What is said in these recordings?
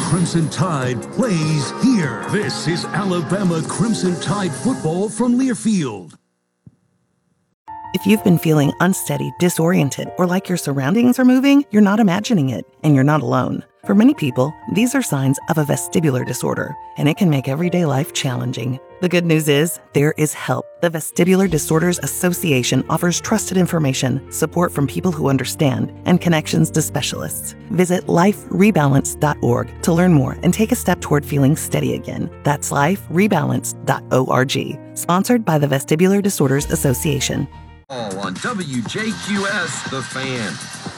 Crimson Tide plays here. This is Alabama Crimson Tide football from Learfield. If you've been feeling unsteady, disoriented, or like your surroundings are moving, you're not imagining it, and you're not alone. For many people, these are signs of a vestibular disorder, and it can make everyday life challenging. The good news is, there is help. The Vestibular Disorders Association offers trusted information, support from people who understand, and connections to specialists. Visit liferebalance.org to learn more and take a step toward feeling steady again. That's liferebalance.org. Sponsored by the Vestibular Disorders Association. On WJQS, The Fan.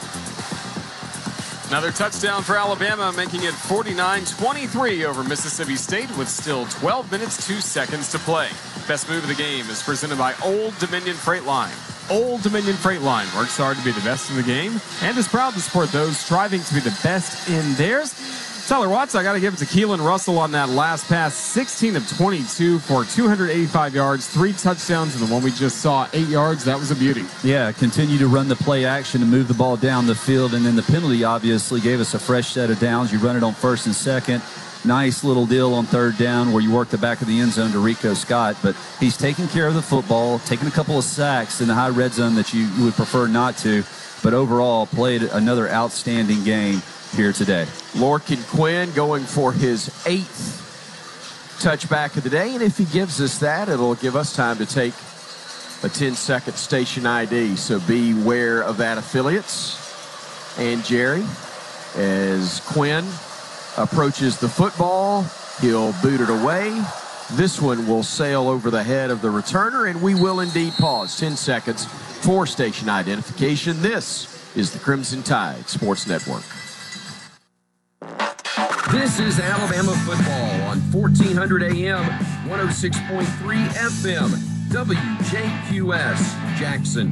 Another touchdown for Alabama, making it 49-23 over Mississippi State with still 12 minutes, 2 seconds to play. Best move of the game is presented by Old Dominion Freight Line. Old Dominion Freight Line works hard to be the best in the game and is proud to support those striving to be the best in theirs. Tyler Watts, I got to give it to Keelan Russell on that last pass. 16 of 22 for 285 yards, 3 touchdowns, and the one we just saw, 8 yards. That was a beauty. Yeah, continue to run the play action and move the ball down the field, and then the penalty obviously gave us a fresh set of downs. You run it on first and second. Nice little deal on third down where you work the back of the end zone to Rico Scott, but he's taking care of the football, taking a couple of sacks in the high red zone that you would prefer not to, but overall played another outstanding game here today. Lorcan Quinn going for his 8th touchback of the day, and if he gives us that, it'll give us time to take a 10-second station ID, so beware of that, affiliates. And Jerry, as Quinn approaches the football, he'll boot it away. This one will sail over the head of the returner, and we will indeed pause 10 seconds for station identification. This is the Crimson Tide Sports Network. This is Alabama football on 1400 AM, 106.3 FM, WJQS, Jackson.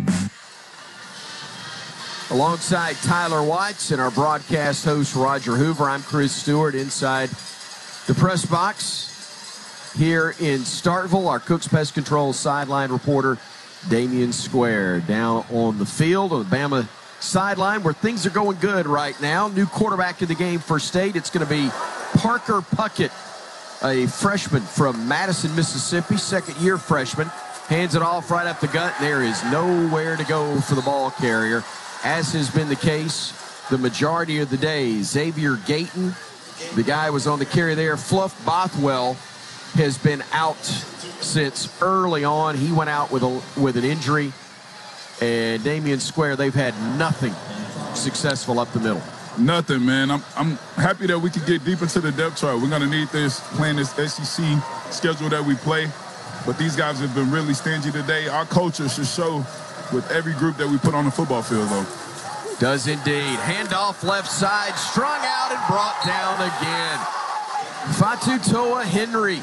Alongside Tyler Watts and our broadcast host, Roger Hoover, I'm Chris Stewart inside the press box here in Starkville. Our Cooks Pest Control sideline reporter, Damian Square, down on the field on the Bama sideline where things are going good right now. New quarterback in the game for State. It's going to be Parker Puckett, a freshman from Madison, Mississippi, second-year freshman. Hands it off right up the gut. There is nowhere to go for the ball carrier, as has been the case the majority of the day. Xavier Gayton, the guy was on the carry there. Fluff Bothwell has been out since early on. He went out with an injury. And Damian Square, they've had nothing successful up the middle. Nothing, man. I'm happy that we could get deep into the depth chart. We're going to need this playing this SEC schedule that we play. But these guys have been really stingy today. Our culture should show with every group that we put on the football field, though. Does indeed. Handoff left side, strung out and brought down again. Fatu Toa Henry.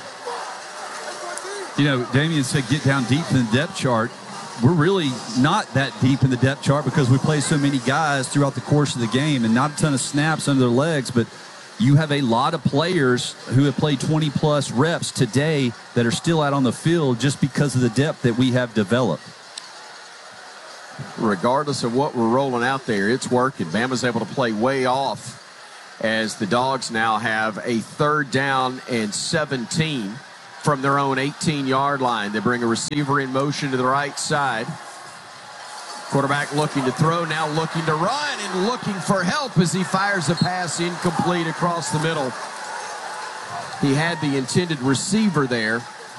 You know, Damian said get down deep in the depth chart. We're really not that deep in the depth chart because we play so many guys throughout the course of the game and not a ton of snaps under their legs, but you have a lot of players who have played 20-plus reps today that are still out on the field just because of the depth that we have developed. Regardless of what we're rolling out there, it's working. Bama's able to play way off as the Dogs now have a 3rd down and 17 from their own 18-yard line. They bring a receiver in motion to the right side. Quarterback looking to throw, now looking to run and looking for help as he fires a pass incomplete across the middle. He had the intended receiver there,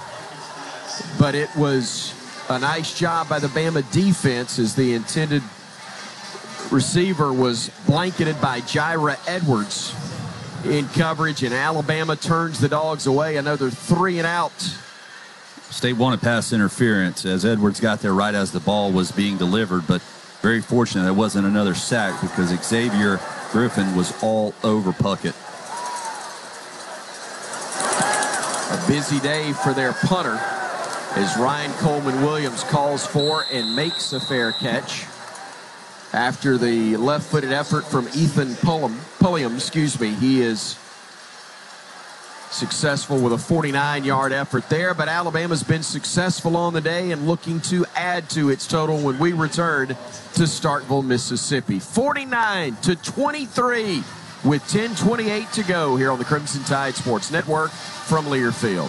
but it was a nice job by the Bama defense as the intended receiver was blanketed by Jyra Edwards in coverage, and Alabama turns the Dogs away. Another 3 and out. State wanted pass interference as Edwards got there right as the ball was being delivered, but very fortunate there wasn't another sack because Xavier Griffin was all over Puckett. A busy day for their punter as Ryan Coleman-Williams calls for and makes a fair catch after the left-footed effort from Ethan Pulliam. He is successful with a 49-yard effort there, but Alabama's been successful on the day and looking to add to its total when we return to Starkville, Mississippi. 49-23 with 10:28 to go here on the Crimson Tide Sports Network from Learfield.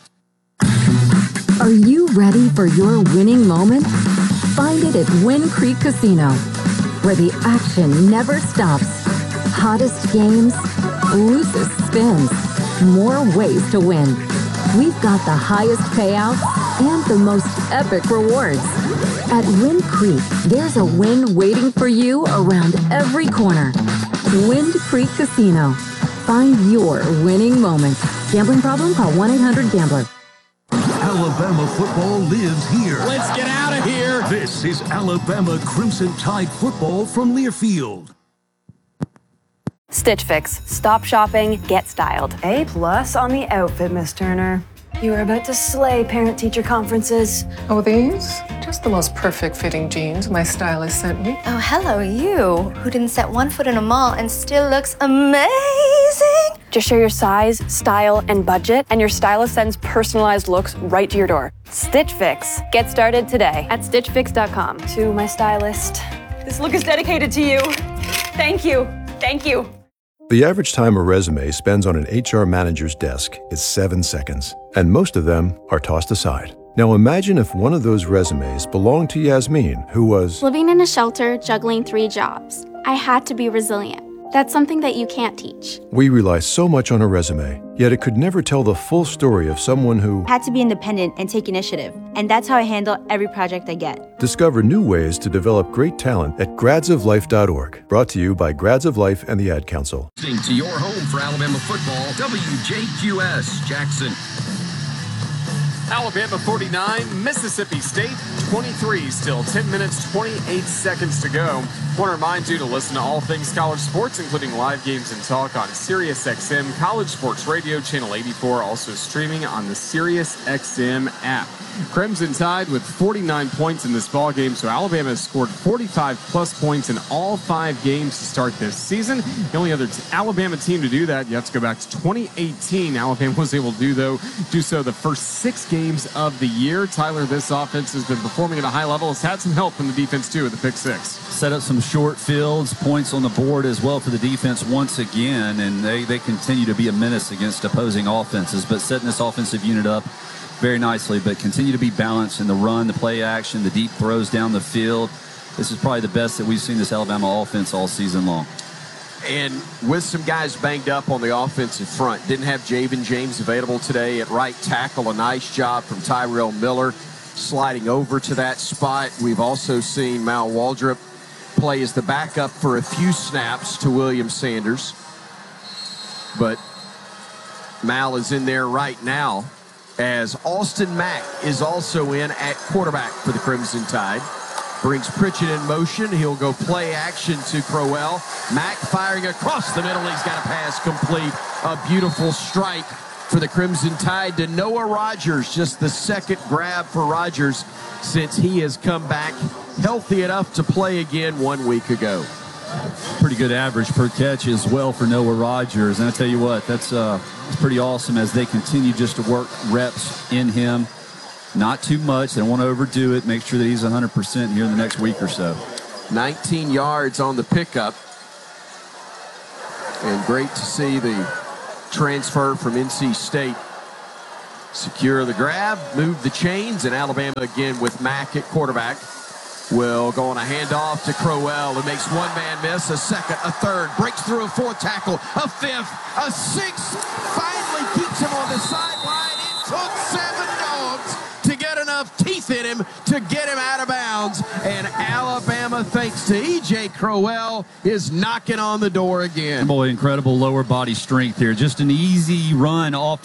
Are you ready for your winning moment? Find it at Wind Creek Casino, where the action never stops. Hottest games, loosest spins, more ways to win. We've got the highest payouts and the most epic rewards. At Wind Creek, there's a win waiting for you around every corner. Wind Creek Casino. Find your winning moment. Gambling problem? Call 1-800-GAMBLER. Alabama football lives here. Let's get out of here. This is Alabama Crimson Tide football from Learfield. Stitch Fix. Stop shopping, get styled. A+ on the outfit, Miss Turner. You are about to slay parent-teacher conferences. Oh, these? Just the most perfect fitting jeans my stylist sent me. Oh, hello, you, who didn't set one foot in a mall and still looks amazing. Just share your size, style, and budget, and your stylist sends personalized looks right to your door. Stitch Fix. Get started today at StitchFix.com. To my stylist, this look is dedicated to you. Thank you. Thank you. The average time a resume spends on an HR manager's desk is 7 seconds, and most of them are tossed aside. Now imagine if one of those resumes belonged to Yasmin, who was living in a shelter, juggling 3 jobs. I had to be resilient. That's something that you can't teach. We rely so much on a resume, yet it could never tell the full story of someone who had to be independent and take initiative. And that's how I handle every project I get. Discover new ways to develop great talent at gradsoflife.org. Brought to you by Grads of Life and the Ad Council. To your home for Alabama football, WJQS Jackson. Alabama 49, Mississippi State 23. Still 10 minutes, 28 seconds to go. Want to remind you to listen to all things college sports, including live games and talk on SiriusXM College Sports Radio, Channel 84, also streaming on the SiriusXM app. Crimson Tide with 49 points in this ball game, so Alabama has scored 45-plus points in all 5 games to start this season. The only other Alabama team to do that, you have to go back to 2018. Alabama was able to do so the first 6 games of the year. Tyler, this offense has been performing at a high level. It's had some help from the defense, too, with the pick 6. Set up some short fields, points on the board as well for the defense once again, and they continue to be a menace against opposing offenses, but setting this offensive unit up very nicely, but continue to be balanced in the run, the play action, the deep throws down the field. This is probably the best that we've seen this Alabama offense all season long. And with some guys banged up on the offensive front, didn't have Javen James available today at right tackle. A nice job from Tyrell Miller sliding over to that spot. We've also seen Mal Waldrop play as the backup for a few snaps to William Sanders. But Mal is in there right now, as Austin Mack is also in at quarterback for the Crimson Tide. Brings Pritchett in motion. He'll go play action to Crowell. Mack firing across the middle. He's got a pass complete. A beautiful strike for the Crimson Tide to Noah Rogers. Just the second grab for Rogers since he has come back healthy enough to play again 1 week ago. Pretty good average per catch as well for Noah Rogers. And I tell you what, that's pretty awesome as they continue just to work reps in him. Not too much. They don't want to overdo it. Make sure that he's 100% here in the next week or so. 19 yards on the pickup. And great to see the transfer from NC State secure the grab, move the chains, and Alabama again with Mack at quarterback. Will go on a handoff to Crowell, who makes one man miss, a second, a third, breaks through a 4th tackle, a 5th, a 6th, finally keeps him on the sideline. It took 7 dogs to get enough teeth in him to get him out of bounds. And Alabama, thanks to E.J. Crowell, is knocking on the door again. Boy, incredible lower body strength here. Just an easy run off